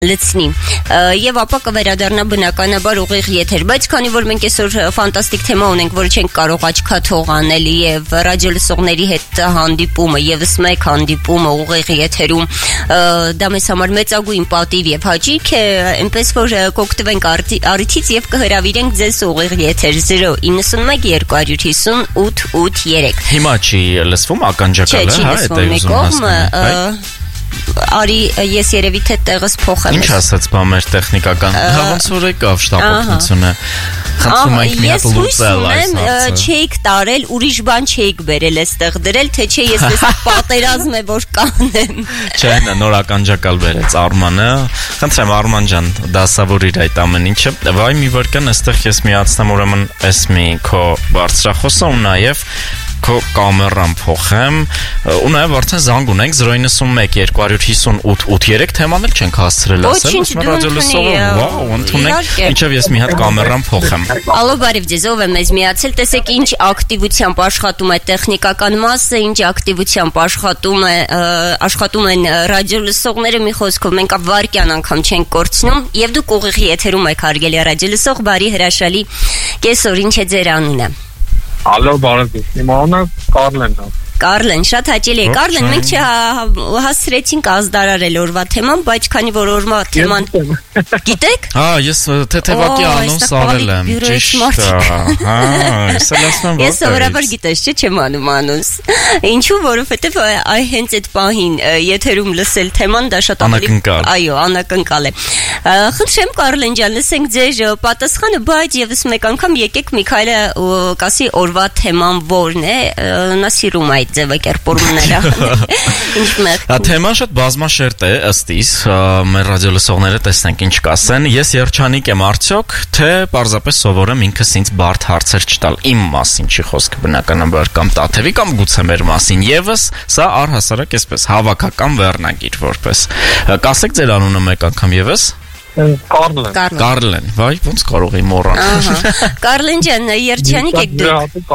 լցնի եւ ապա կվերադառնա բնականաբար ուղիղ եթեր, բայց քանի որ մենք այսօր ֆանտաստիկ թեմա ունենք, որը չենք կարող աչքաթող անել եւ ռադիոլսողների հետ հանդիպումը եւս մեկ հանդիպումը ուղիղ եթերում դա մեզ համար մեծագույն պատիվ եւ հաճույք է, այնպես որ կօգտվենք առիթից եւ կհրավիրենք ձեզ ուղիղ եթեր 091 250 883 Հիմա չի լսվում ականջակալը, հա, դա ուզում հասկանալ Արի ես երևի թե տեղս փոխեմ Ինչ ասաց բա մեր տեխնիկական ոնց որ եկավ շտապօգնությունը խնդրում ենք մի հատ լուծել այս հարցը Չեք տարել ուրիշ բան չեք բերել այստեղ դրել թե չէ ես էս պատերազմ է որ կանեմ Չէ նոր ականջակալ բերեց Արմանը խնդրեմ Արման ջան դասավորիր այդ ամեն ինչը վայ մի վարքան այստեղ ես միացնեմ ուրեմն էս մի քո բարձրախոսը ու նաև քո կամերան փոխեմ ու նաև արդեն զանգ ունենք 091 258 883 թեման էլ չենք հասցրել ասել ուսմա ռադիոլսողը վաու ընդունենք ինչև ես մի հատ կամերան փոխեմ Ալո բարև ձեզ ով է մեզ միացել տեսեք ինչ ակտիվությամբ աշխատում է տեխնիկական մասը ինչ ակտիվությամբ աշխատում են ռադիոլսողները մի խոսքով մենք վարկյան անգամ չենք կորցնում եւ դուք ուղիղ եթերում եք հարգելի ռադիոլսող բարի հրաշալի կեսօր ինչ է ձեր անունը Ալո, բարև ձեզ, իմ անունը Կարլենն է Կարլեն, շատ հաճելի է Կարլեն, մենք չհասցրեցինք ազդարարել օրվա թեման, բայց քանի որ օրվա թեման Գիտեք? Հա, ես թեթևակի անոնս արել եմ, ճիշտ Հա, ես էլ ասում եմ Ես սովորաբար գիտես, չէ՞ չեմ անում անոնս Ինչու, որովհետև այ հենց այդ պահին եթերում լսել թեման դա շատ Այո, անակնկալ է Խնդրեմ Կարլեն ջան, լսենք ձեր պատասխանը, բայց եւս մեկ անգամ եկեք Միքայելը կասի օրվա թեման որն է, նա սիրում այդ ձևակերպումները Ինչ մեղ Թեման շատ բազմաշերտ է ըստ իս մեր ռադիոլսողները տեսնենք ինչ կասեն ես երջանիկ եմ արդյոք թե պարզապես սովորեմ ինքս ինձ բարդ հարցեր չտալ իմ մասին չի խոսքը բնականաբար կամ Տաթևի կամ գուցե մեր մասին եւս սա առհասարակ այսպես հավաքական վերնագիր որպես կասեք ձեր անունը մեկ անգամ եւս Կարլեն վայ ոնց կարող եմ մոռանալ Կարլեն ջան երջանիկ եք դուք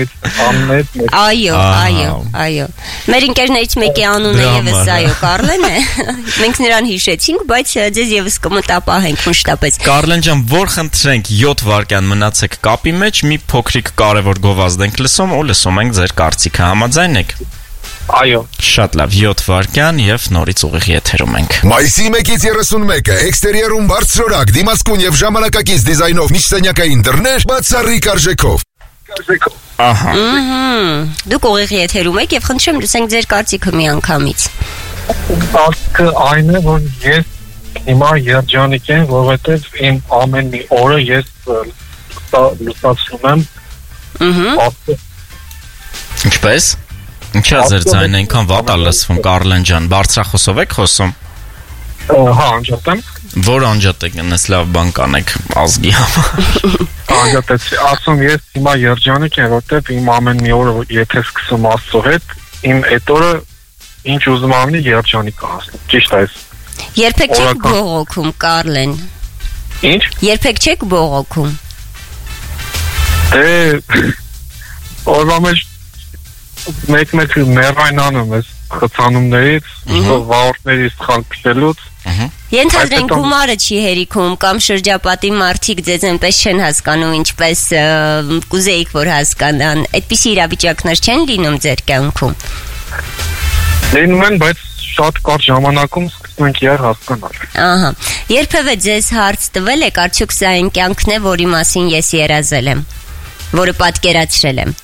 Այո Մեր ընկերներից մեկի անունը եւս այո Կարլեն է Մենք նրան հիշեցինք բայց ձեզ եւս կմտապահենք մշտապես Կարլեն ջան որ խնդրենք 7 վայրկյան մնացեք կապի մեջ մի փոքրիկ կարևոր գովազդ ենք լսում ու լսում ենք ձեր կարծիքը համաձայն եք Այո Շատ լավ 7 վայրկյան եւ նորից ուղիղ եթերում ենք Մայիսի 1-ից 31-ը էքստերիերում բարձրորակ դիմացկուն եւ ժամանակակից դիզայնով միջսենյակային դռներ բացառիկ արժեքով Ահա Դուք ուղիղ եթերում եք եւ խնդրեմ լսենք ձեր կարծիքը միանգամից Կարծիքը այն է որ ես հիմա երջանիկ եմ որովհետեւ իմ ամեն մի օրը ես լուսացնում եմ Ինչպես Ինչա ձեր ձայնը այնքան վատ է լսվում Կարլեն ջան, բարձրախոսով եք խոսում Հա, անջատեմ Որ անջատեք, նես լավ բան կանեք ազգի համար Անջատեցի, ասում ես հիմա երջանիկ եմ, որտեվ իմ ամեն մի օրը եթե սկսում Աստծո հետ, իմ այդ օրը ինչ ուզում ամենի երջանիկ հասնում, ճիշտ այս Երբեք չեք բողոքում, Կարլեն Ինչ? Երբեք չեք բողոքում Օրվա մեջ մեկ մերայն անում ես խցանումներից, վաղորդներից խալքշելուց Ենթադրենք գումարը չի հերիքում կամ շրջապատի մարդիկ ձեզ այնպես չեն հասկանում ինչպես կուզեիք որ հասկանան այդպիսի իրավիճակներ չեն լինում ձեր կյանքում Լինում են, բայց շատ կարճ ժամանակում սկսում ենք իրար հասկանալ Ահա, երբևէ ձեզ հարց տվել եք արդյոք սա այն կյանքն է որի մասին ես երազել եմ որը պատկերացրել եմ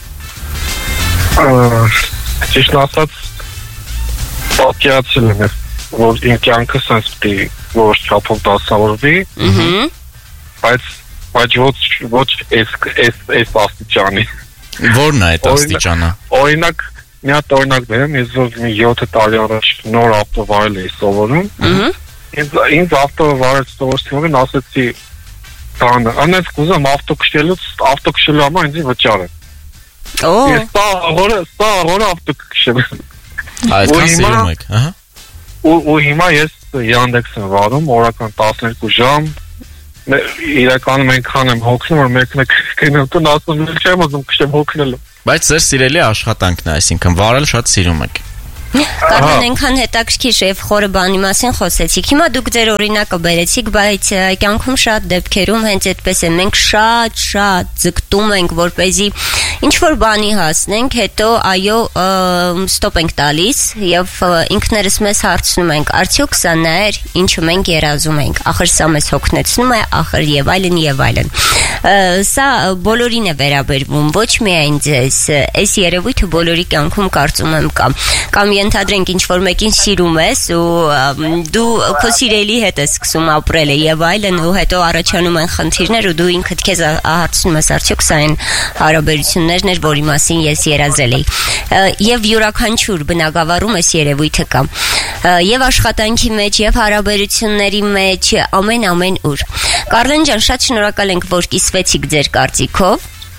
Ճիշտ ասած պատկերացրել եմ որ իմ կյանքը sense պիտի որ չափով դասավորվի բայց ոչ այս աստիճանի Որն է այդ աստիճանը Օրինակ մի հատ օրինակ բերեմ ես որ 7 տարի առաջ նոր ավտո վարել էի սովորում ինձ ավտո վարել սովորեցին ասեցի տանը անես կուզեմ ավտո քշելու համար ինձ վճար է Ես սա αγορը ավտո քշել Այսքան սիրում եք ու հիմա ես Yandex եմ վարում օրական 12 ժամ իրականում այնքան եմ հոգնում որ մեկն է կնոթուն ասում չեմ ուզում քշեմ հոգնելու Բայց ձեր սիրելի աշխատանքն է այսինքն վարել շատ սիրում եք Կարմեն այնքան հետաքրքիր եւ խորը բանի մասին խոսեցիք։ Հիմա դուք ձեր օրինակը բերեցիք, բայց կյանքում շատ դեպքերում հենց այդպես է։ Մենք շատ ձգտում ենք, որպեսզի ինչ որ բանի հասնենք, հետո այո, ստոպ ենք տալիս եւ ինքներս մեզ հարցնում ենք, արդյոք սա նա էր, ինչը մենք երազում ենք։ Ախր սա մեզ հոգնեցնում է, ախր եւ այլն եւ այլն։ Սա բոլորին է վերաբերվում, ոչ միայն ձեզ։ Այս երևույթը բոլորի կյանքում կարծում եմ կա։ Կամ ենթադրենք ինչ որ մեկին սիրում ես ու դու քո սիրելի հետ ես սկսում ապրել եւ այլն ու հետո առաջանում են խնդիրներ ու դու ինքդ քեզ հարցնում ես արդյոք սա այն հարաբերություններն էր, որի մասին ես երազել էի։ Եվ յուրաքանչյուր բնակավարում այս երևույթը կա։ Եվ աշխատանքի մեջ, եւ հարաբերությունների մեջ, ամեն ուր։ Կարլեն ջան, շատ շնորհակալ ենք, որ կիսվեցիք ձեր կարծիքով։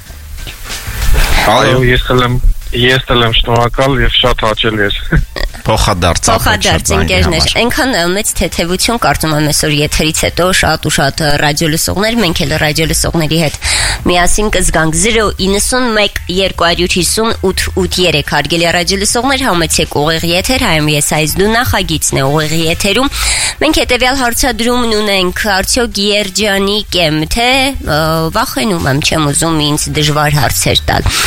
Այո, ես եմ շնորհակալ եւ շատ հաճելի էր։ Փոխադարձ ընկերներ, այնքան մեծ թեթևություն կարծում եմ այսօր եթերից հետո շատ ու շատ ռադիոլսողներ, մենք էլ ռադիոլսողների հետ միասին կզգանք 091 250 883 հարգելի ռադիոլսողներ, համեցեք ուղիղ եթեր, հայում ես այս դու նախագիծն է ուղիղ եթերում։ Մենք հետեւյալ հարցադրումն ունենք, արդյոք Երջանիկ եմ, թե վախենում եմ, չեմ ուզում ինձ դժվար հարցեր տալ։